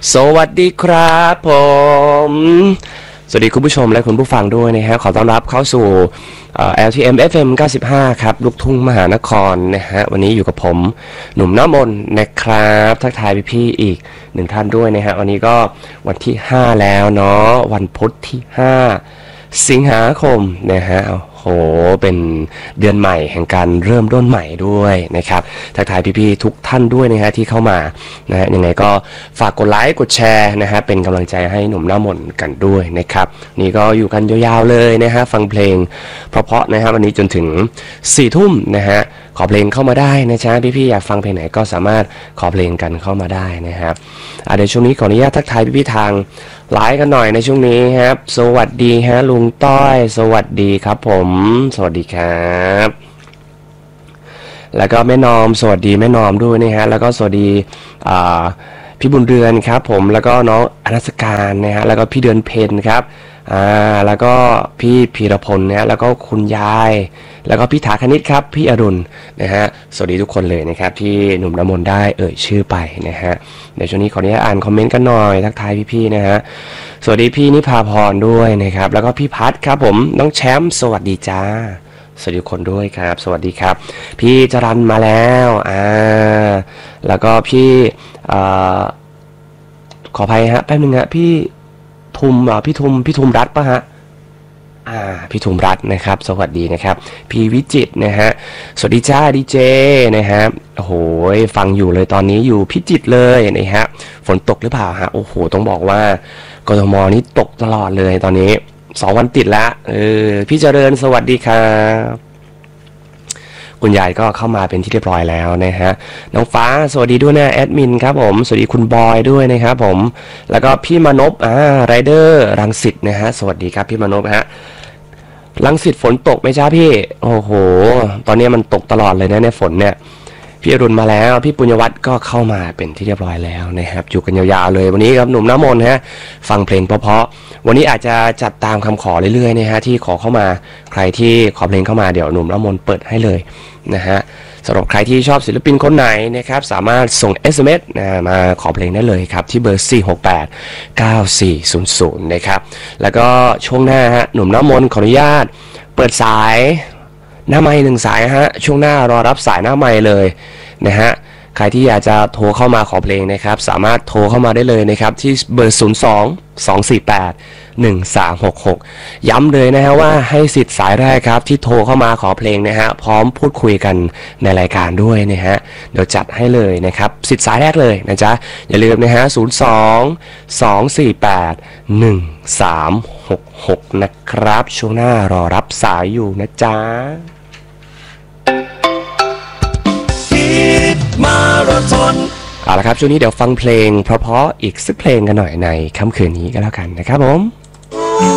สวัสดีครับผมสวัสดีคุณผู้ชมและคุณผู้ฟังด้วยนะฮะขอต้อนรับเข้าสู่LTM FM 95ครับลูกทุ่งมหานครนะฮะวันนี้อยู่กับผมหนุ่มน้ำมนต์นะครับทักทายพี่ๆอีกหนึ่งท่านด้วยนะฮะวันนี้ก็วันที่5แล้วเนาะวันพุธที่5สิงหาคมนะฮะโหเป็นเดือนใหม่แห่งการเริ่มต้นใหม่ด้วยนะครับทักทายพี่ๆทุกท่านด้วยนะฮะที่เข้ามานะฮะยังไงก็ฝากกดไลค์กดแชร์นะฮะเป็นกำลังใจให้หนุ่มหน้ามนต์กันด้วยนะครับนี่ก็อยู่กันยาวๆเลยนะฮะฟังเพลงเพราะๆนะฮะวันนี้จนถึง4 ทุ่มนะฮะขอเพลงเข้ามาได้นะจ๊ะพี่ๆอยากฟังเพลงไหนก็สามารถขอเพลงกันเข้ามาได้นะครับเดี๋ยวช่วงนี้ขออนุญาตทักทายพี่ๆทางไลฟ์กันหน่อยในช่วงนี้ครับสวัสดีฮะลุงต้อยสวัสดีครับผมสวัสดีครับแล้วก็แม่นอมสวัสดีแม่นอมด้วยนะฮะแล้วก็สวัสดีพี่บุญเรือนครับผมแล้วก็น้องอนัสการนะฮะแล้วก็พี่เดือนเพ็ญครับแล้วก็พี่พีรพลนะฮะแล้วก็คุณยายแล้วก็พี่ถาคณิตครับพี่อรุณนะฮะสวัสดีทุกคนเลยนะครับที่หนุ่มน้ำมนต์ได้ชื่อไปนะฮะในช่วงนี้ขออนุญาตอ่านคอมเมนต์กันหน่อยทักทายพี่ๆนะฮะสวัสดีพี่นิพาพรด้วยนะครับแล้วก็พี่พัดครับผมน้องแชมป์สวัสดีจ้าสวัสดีทุกคนด้วยครับสวัสดีครับพี่จรัญมาแล้วแล้วก็พี่ขออภัยฮะแป๊บนึงฮะพี่ทุมรัตน์ป่ะฮะพี่ทุมรัตน์นะครับสวัสดีนะครับพี่วิจิตรนะฮะสวัสดีจ้าดีเจนะฮะโอ้โหฟังอยู่เลยตอนนี้อยู่พิจิตรเลยนะฮะฝนตกหรือเปล่าฮะโอ้โหต้องบอกว่ากทมนี่ตกตลอดเลยตอนนี้2 วันติดแล้วพี่เจริญสวัสดีครับคุณยายก็เข้ามาเป็นที่เรียบร้อยแล้วนะฮะน้องฟ้าสวัสดีด้วยนะแอดมินครับผมสวัสดีคุณบอยด้วยนะครับผมแล้วก็พี่มนพไรเดอร์รังสิตนะฮะสวัสดีครับพี่มนพฮะรังสิตฝนตกไหมจ้าพี่โอ้โหตอนนี้มันตกตลอดเลยนะในฝนเนี่ยพี่อรุณมาแล้วพี่ปุญญวัฒน์ก็เข้ามาเป็นที่เรียบร้อยแล้วนะครับอยู่กันยาวๆเลยวันนี้ครับหนุ่มน้ำมนต์ฮะฟังเพลงเพราะๆวันนี้อาจจะจัดตามคำขอเรื่อยๆนะฮะที่ขอเข้ามาใครที่ขอเพลงเข้ามาเดี๋ยวหนุ่มน้ำมนต์เปิดให้เลยนะฮะสำหรับใครที่ชอบศิลปินคนไหนนะครับสามารถส่ง SMS มาขอเพลงได้เลยครับที่เบอร์4689400นะครับแล้วก็ช่วงหน้าฮะหนุ่มน้ำมนต์ขออนุญาตเปิดสายหน้าไมค์1 สายฮะช่วงหน้ารอรับสายหน้าไมค์เลยนะฮะใครที่อยากจะโทรเข้ามาขอเพลงนะครับสามารถโทรเข้ามาได้เลยนะครับที่เบอร์02-248-1366ย้ำเลยนะฮะว่าให้สิทธิ์สายแรกครับที่โทรเข้ามาขอเพลงนะฮะพร้อมพูดคุยกันในรายการด้วยนะฮะเดี๋ยวจัดให้เลยนะครับสิทธิ์สายแรกเลยนะจ๊ะอย่าลืมนะฮะ02-248-1366นะครับช่วงหน้ารอรับสายอยู่นะจ๊ะมาราธอนเอาละครับช่วงนี้เดี๋ยวฟังเพลงเพราะๆอีกสักเพลงกันหน่อยในค่ำคืนนี้ก็แล้วกันนะครับผม